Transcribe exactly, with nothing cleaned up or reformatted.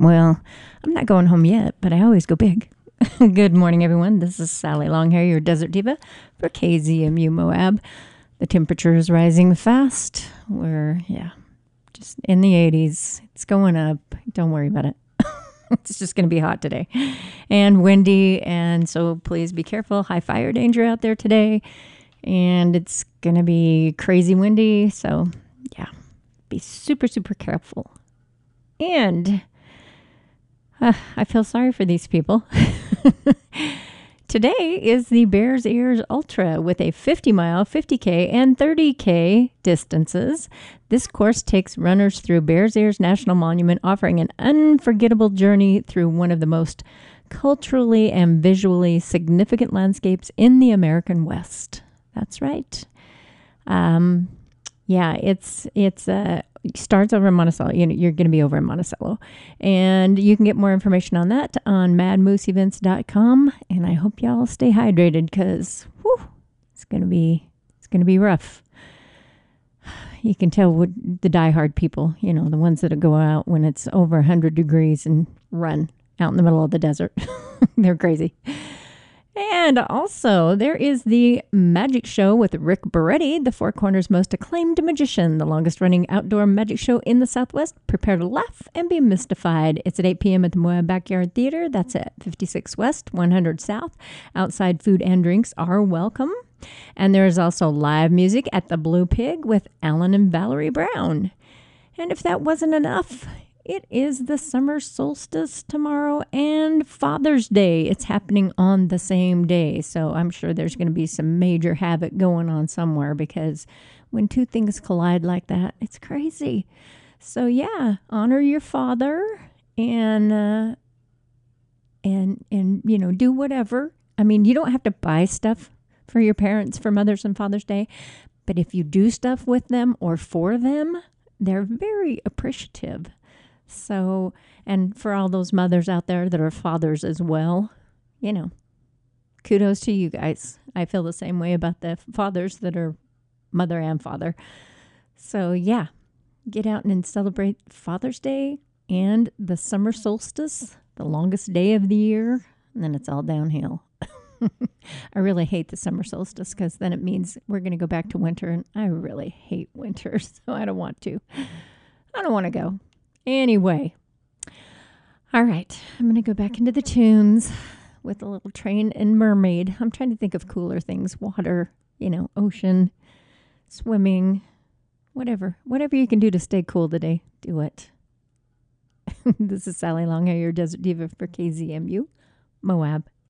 Well, I'm not going home yet, but I always go big. Good morning, everyone. This is Sally Longhair, your Desert Diva for K Z M U Moab. The temperature is rising fast. We're, yeah, just in the eighties. It's going up. Don't worry about it. It's just going to be hot today and windy. And so please be careful. High fire danger out there today. And it's going to be crazy windy. So, yeah, be super, super careful. And uh, I feel sorry for these people. Today is the Bears Ears Ultra with a fifty mile, fifty K, and thirty K distances. This course takes runners through Bears Ears National Monument, offering an unforgettable journey through one of the most culturally and visually significant landscapes in the American West. That's right. Um, yeah, it's it's uh, starts over in Monticello. You know, you're going to be over in Monticello. And you can get more information on that on mad moose events dot com. And I hope y'all stay hydrated because it's going to be it's going to be rough. You can tell what the diehard people, you know, the ones that go out when it's over one hundred degrees and run out in the middle of the desert. They're crazy. And also, there is the Magic Show with Rick Beretti, the Four Corners' most acclaimed magician, the longest-running outdoor magic show in the Southwest. Prepare to laugh and be mystified. It's at eight p.m. at the Moab Backyard Theater. That's at fifty-six West, one hundred South. Outside food and drinks are welcome. And there is also live music at the Blue Pig with Alan and Valerie Brown. And if that wasn't enough, it is the summer solstice tomorrow and Father's Day. It's happening on the same day. So I'm sure there's going to be some major havoc going on somewhere because when two things collide like that, it's crazy. So yeah, honor your father and, uh, and, and, you know, do whatever. I mean, you don't have to buy stuff for your parents for Mother's and Father's Day, but if you do stuff with them or for them, they're very appreciative. So, and for all those mothers out there that are fathers as well, you know, kudos to you guys. I feel the same way about the fathers that are mother and father. So, yeah, get out and celebrate Father's Day and the summer solstice, the longest day of the year, and then it's all downhill. I really hate the summer solstice because then it means we're going to go back to winter, and I really hate winter, so I don't want to. I don't want to go. Anyway, all right, I'm going to go back into the tunes with a little train and mermaid. I'm trying to think of cooler things, water, you know, ocean, swimming, whatever. Whatever you can do to stay cool today, do it. This is Sally Longhair, your Desert Diva for K Z M U, Moab.